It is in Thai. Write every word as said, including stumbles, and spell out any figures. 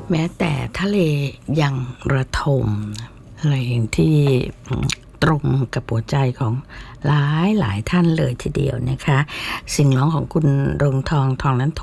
แม้แต่ทะเลยังระทมเพลงที่ตรงกับหัวใจของหลายหลายท่านเลยทีเดียวนะคะเสียงร้องของคุณรงทองทองนั้น